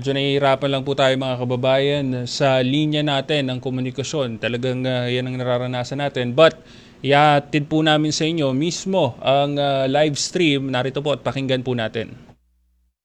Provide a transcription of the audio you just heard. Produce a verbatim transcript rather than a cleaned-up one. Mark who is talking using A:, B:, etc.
A: medyo nahihirapan lang po tayo mga kababayan sa linya natin ng komunikasyon. Talagang uh, yan ang nararanasan natin. But ihatid po namin sa inyo mismo ang uh, live stream. Narito po at pakinggan po natin.